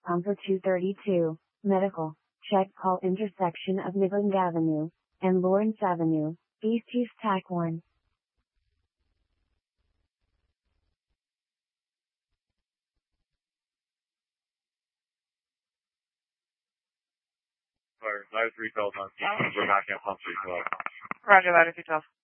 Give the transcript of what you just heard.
Pumper 232, medical, check call intersection of Midland Avenue and Lawrence Avenue, East TAC 1. Ladder 312 on we're backing up Pump 312. Roger, Ladder 312.